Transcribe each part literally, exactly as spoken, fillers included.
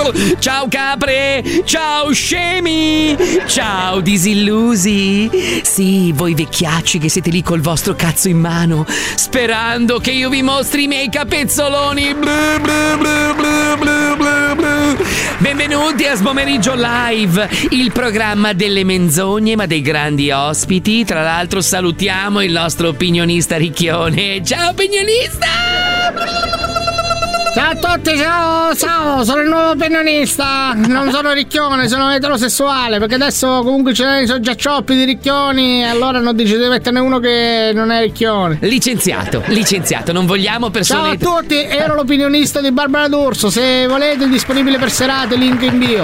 Ciao capre! Ciao scemi! Ciao disillusi! Sì, voi vecchiacci che siete lì col vostro cazzo in mano, sperando che io vi mostri i miei capezzoloni. Blu, blu, blu, blu, blu, blu, blu. Benvenuti a Sbomeriggio Live, il programma delle menzogne ma dei grandi ospiti. Tra l'altro salutiamo il nostro opinionista Ricchione. Ciao opinionista! Ciao a tutti, ciao, ciao, sono il nuovo opinionista. Non sono Ricchione, sono eterosessuale, perché adesso comunque ce ne sono già troppi di Ricchioni e allora hanno deciso di metterne uno che non è Ricchione. Licenziato, licenziato, non vogliamo persone... Ciao a tutti, ero l'opinionista di Barbara D'Urso, se volete è disponibile per serate, link in bio.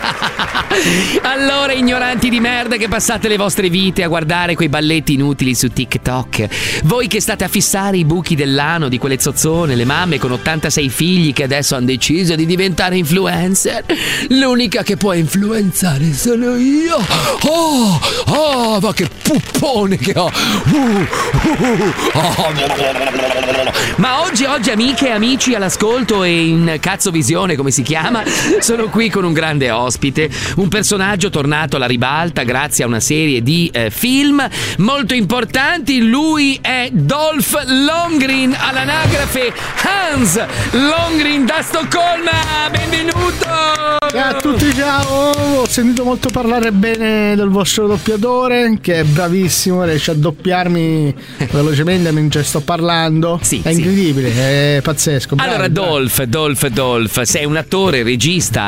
Allora, ignoranti di merda che passate le vostre vite a guardare quei balletti inutili su TikTok, voi che state a fissare i buchi dell'ano di quelle zozzone, le mamme con ottantasei figli che adesso hanno deciso di diventare influencer, l'unica che può influenzare sono io. Oh, oh, ma che puppone che ho. Uh, uh, oh. Ma oggi, oggi amiche e amici all'ascolto e in cazzo visione come si chiama, sono qui con un grande ospite, un personaggio tornato alla ribalta grazie a una serie di eh, film molto importanti. Lui è Dolph Lundgren, all'anagrafe Hans Lundgren da Stoccolma. Benvenuto! Ciao a tutti, ciao! Ho sentito molto parlare bene del vostro doppiatore, che è bravissimo, riesce a doppiarmi velocemente mentre sto parlando. Sì, è sì. incredibile, è pazzesco. Bravo, allora, bravo. Dolph, Dolph, Dolph, sei un attore, regista,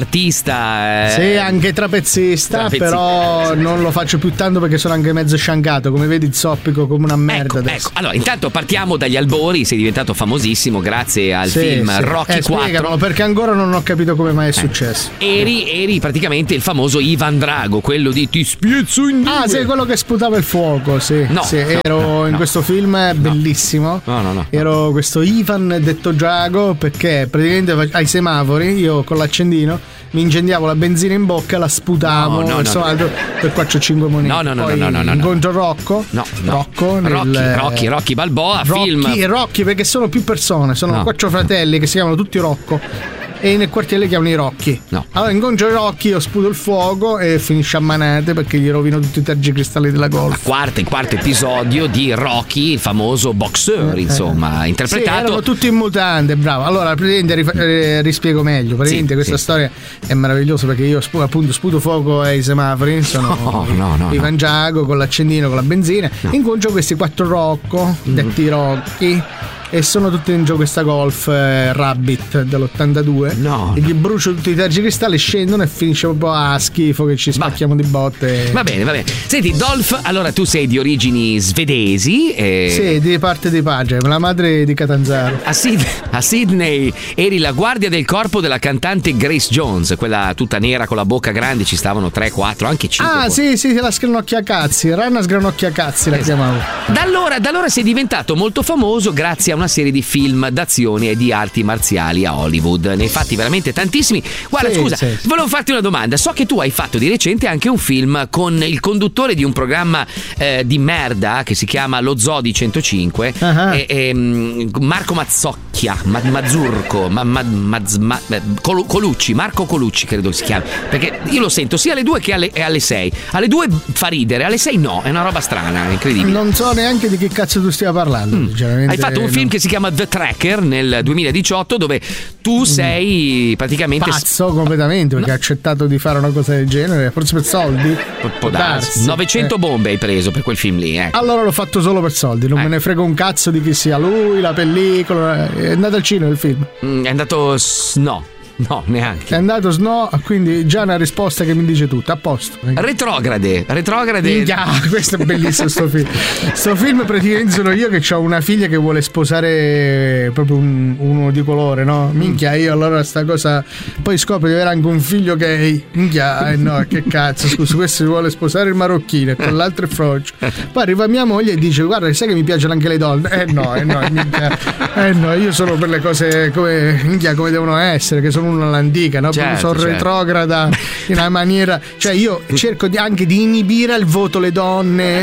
artista. Eh... Sì, anche trapezzista, Trapezzista. però non lo faccio più tanto perché sono anche mezzo sciancato, come vedi zoppico come una merda Ecco, adesso. ecco, allora intanto partiamo dagli albori, sei diventato famosissimo grazie al Sì, film sì. Rocky eh, spiegamelo, quattro. perché ancora non ho capito come mai è successo. Eri, eri praticamente il famoso Ivan Drago, quello di ti spiezzo in due. Ah, sei quello che sputava il fuoco, sì. No, sì, no, ero no, in no. questo film bellissimo. No, no, no. Ero questo Ivan detto Drago perché praticamente ai semafori io con l'accendino mi incendiavo la benzina in bocca, la sputavo, No, no, no, insomma, no. per qua c'ho cinque monete. No, no, no, Poi no, no, no, no. incontro Rocco. No, no. Rocco, nel, Rocky, Rocky, Rocky Balboa, Rocky, film. Rocky, perché sono più persone, sono No. quattro fratelli che si chiamano tutti Rocco. E nel quartiere chiamano i Rocchi. No. Allora incontro i Rocchi, io sputo il fuoco e finisce a manate perché gli rovino tutti i tergicristalli della golf. Quarto, il quarto episodio di Rocky, il famoso boxer, insomma, interpretato. Sì, erano tutti in mutande, bravo. Allora, praticamente rif- eh, rispiego meglio. Praticamente Sì, questa sì. storia è meravigliosa perché io spu- appunto sputo fuoco ai semafori. Sono No, no, no, Ivan Giago con l'accendino, con la benzina. Incontro questi quattro Rocco, detti Rocchi. E sono tutti in gioco questa golf eh, Rabbit dell'ottantadue. No. E gli brucio tutti i tergicristalli, scendono e finisce proprio a schifo che ci spacchiamo di botte. Va bene, va bene. Senti, Dolph, allora tu sei di origini svedesi. E... Sì, di parte di padre, la madre di Catanzaro. A, Sid- a Sydney eri la guardia del corpo della cantante Grace Jones, quella tutta nera con la bocca grande, ci stavano tre, quattro, anche cinque. Ah, forse. sì, sì, la sgranocchia cazzi, Ranna sgranocchia cazzi la Esatto. chiamavo. Da allora, da allora sei diventato molto famoso grazie a una serie di film d'azione e di arti marziali a Hollywood. Ne hai fatti veramente tantissimi. Guarda, Sì, scusa, sì. volevo farti una domanda. So che tu hai fatto di recente anche un film con il conduttore di un programma eh, di merda che si chiama Lo Zoo di centocinque. Ah. e, e, mm, Marco Mazzocchia, Ma- Mazzurco, ma, ma, Mazz- ma- eh, Colu- Colucci, Marco Colucci credo si chiami. Perché io lo sento sia alle due che alle, alle sei. Alle due fa ridere, alle sei no, è una roba strana, incredibile. Non so neanche di che cazzo tu stia parlando. Mm. sinceramente. Hai fatto un film non- che si chiama The Tracker nel duemiladiciotto dove tu sei praticamente Pazzo completamente perché ha accettato di fare una cosa del genere, forse per soldi. Può- può darsi. novecento Eh. bombe hai preso per quel film lì, eh. Allora l'ho fatto solo per soldi, non Eh. me ne frega un cazzo di chi sia lui, la pellicola. È andato al cinema il film. Mm, è andato s- no, no, neanche. È andato sno, quindi già una risposta che mi dice tutto, a posto. Retrograde, retrograde. Minchia, questo è bellissimo sto film. Sto film praticamente sono io che ho una figlia che vuole sposare proprio un- uno di colore, no? Minchia, io allora sta cosa. Poi scopro di avere anche un figlio gay. Minchia, eh no, che cazzo, scusa, questo si vuole sposare il marocchino e con l'altro è frocio. Poi arriva mia moglie e dice: guarda, sai che mi piacciono anche le donne? Eh no, eh no, minchia. Eh no, io sono per le cose come minchia come devono essere, che sono uno all'antica, no? Certo, sono certo. retrograda in una maniera. Cioè, io cerco di- anche di inibire al voto le donne.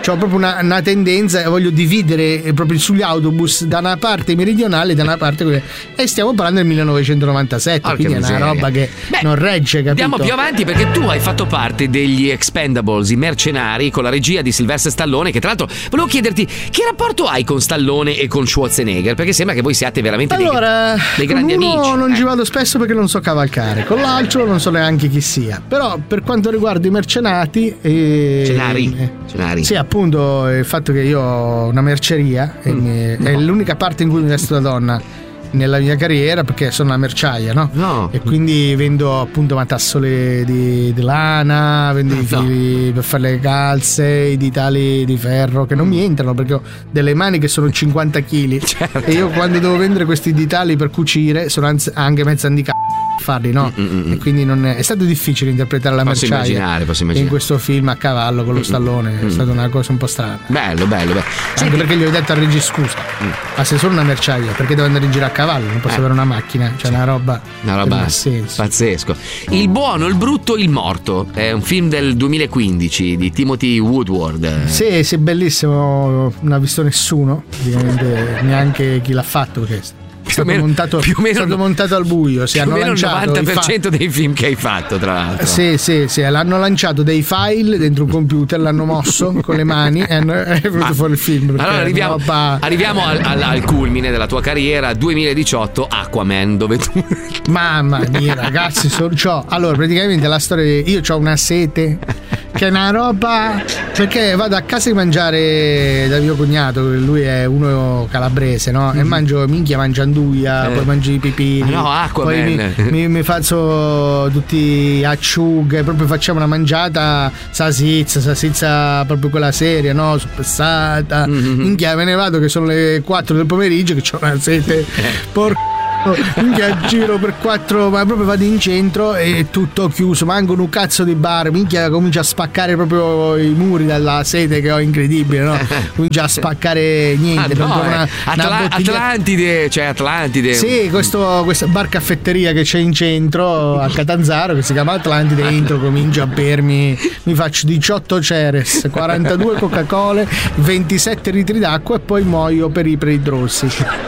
ho proprio una, una tendenza, voglio dividere proprio sugli autobus da una parte meridionale e da una parte quella. E stiamo parlando del millenovecentonovantasette, Porca quindi miseria. è una roba che Beh, non regge, capito? Andiamo più avanti perché tu hai fatto parte degli Expendables, i mercenari, con la regia di Sylvester Stallone, che tra l'altro volevo chiederti che rapporto hai con Stallone e con Schwarzenegger, perché sembra che voi siate veramente allora, dei, dei grandi con uno amici. non eh. ci vado spesso perché non so cavalcare, con l'altro non so neanche chi sia, però per quanto riguarda i mercenati eh, Cenari. eh, Cenari. sì, appunto il fatto che io ho una merceria e Mm. mi- No. è l'unica parte in cui mi vesto da donna nella mia carriera, perché sono una merciaia, no? No. E quindi vendo appunto matassole di, di lana, vendo i No. fili per fare le calze, i ditali di ferro che non mi entrano perché ho delle mani che sono cinquanta chili Certo. e io quando devo vendere questi ditali per cucire sono anzi- anche mezzo handicapato a farli, no? Mm, mm, mm. E quindi non è, è stato difficile interpretare la Posso merciaia immaginare, posso in immaginare. questo film a cavallo con lo Stallone, è mm. stata una cosa un po' strana. Bello, bello, bello. Anche Senti, perché gli ho detto al regista, scusa, ma sei solo una merciaia, perché devo andare in giro a cavallo, non posso Eh. avere una macchina, cioè una roba, una che roba non ha senso. pazzesco. Il buono, il brutto, il morto. È un film del duemilaquindici di Timothy Woodward. Sì, sì, bellissimo, non ha visto nessuno, praticamente neanche chi l'ha fatto, perché è stato, meno- montato, più o meno- è stato montato al buio, si Più o hanno meno il lanciato novanta i per fa- cento dei film che hai fatto, tra l'altro. Sì, sì, sì, l'hanno lanciato dei file dentro un computer, l'hanno mosso con le mani e hanno- è venuto Ah, fuori il film. perché Allora è arriviamo, una roba- arriviamo al, al- al culmine della tua carriera, duemiladiciotto, Aquaman, dove tu Mamma mia, ragazzi, so- c'ho- allora praticamente la storia. Io ho una sete che è una roba. Perché vado a casa di mangiare da mio cognato, che lui è uno calabrese, no? E mangio minchia, mangio anduia, Eh. poi mangio i pipini. Ah, no, Aquaman. Poi mi, mi, mi faccio tutti acciughe, proprio facciamo una mangiata salsiccia, salsiccia proprio quella seria, no? Soppessata. Mhm. Minchia, me ne vado che sono le quattro del pomeriggio che ho una sete. Porca. Minchia, giro per quattro, ma proprio vado in centro e è tutto chiuso, manco un cazzo di bar, minchia, comincia a spaccare proprio i muri dalla sete che ho, incredibile, no? Comincia a spaccare niente, Ah, no, proprio eh. una, Atla- una bottiglia. Atlantide, cioè Atlantide. Sì, questo, questa bar caffetteria che c'è in centro a Catanzaro che si chiama Atlantide, entro, comincio a bermi, mi faccio diciotto Ceres, quarantadue Coca-Cola, ventisette litri d'acqua e poi muoio per i preidrossi.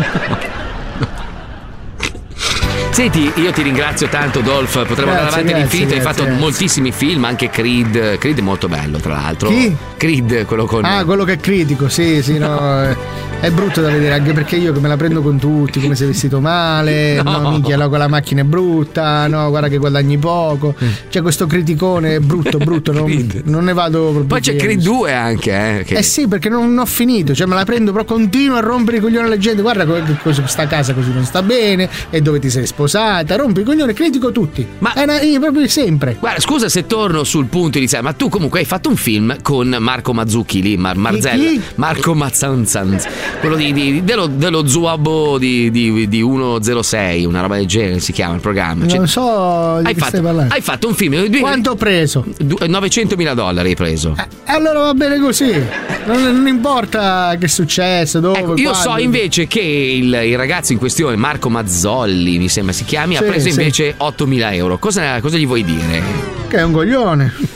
Senti, io ti ringrazio tanto, Dolph. Potremmo andare Grazie, avanti grazie, all'infinito. Hai grazie, fatto grazie. moltissimi film, anche Creed. Creed è molto bello, tra l'altro. Chi? Creed, quello con. Ah, quello che è critico, sì, sì, no. È, è brutto da vedere, anche perché io che me la prendo con tutti, come sei vestito male, No. no, minchia, no, quella macchina è brutta, no, guarda che guadagni poco. C'è questo criticone brutto, brutto, non, Creed. non ne vado proprio. Poi c'è fiero. Creed due anche, eh. Che... Eh sì, perché non ho finito, cioè me la prendo, però continuo a rompere i coglioni alla gente. Guarda que- che cosa- questa casa così non sta bene, e dove ti sei sposata, rompi i coglioni, critico tutti. Ma- è una, io proprio sempre. Guarda, scusa se torno sul punto iniziale, ma tu comunque hai fatto un film con Marco Mazzucchi lì, Mar- Marzella. chi? Marco Mazzanzanz, quello di, di- dello, dello Zuabo di, di, di centosei, una roba del genere si chiama il programma. Cioè, Non so di hai, che fatto, stai parlando. hai fatto un film di Quanto ho preso? novecentomila dollari hai preso. E allora va bene così, non, non importa che è successo, dove. Ecco, io quando. so invece che il, il ragazzo in questione, Marco Mazzolli, mi sembra si chiami, ha Sì, preso sì. invece ottomila euro. Cosa, cosa gli vuoi dire? Che è un coglione.